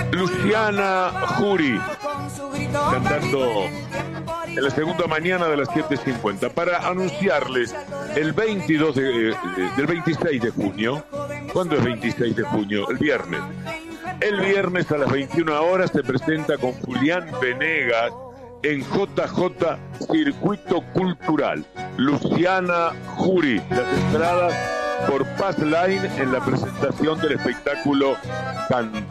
Luciana Jury, cantando en la segunda mañana de las 7:50, para anunciarles el 26 de junio. ¿Cuándo es 26 de junio? El viernes. El viernes a las 21 horas se presenta con Julián Venegas en JJ Circuito Cultural. Luciana Jury. Las entradas por Pass Line en la presentación del espectáculo Cantar.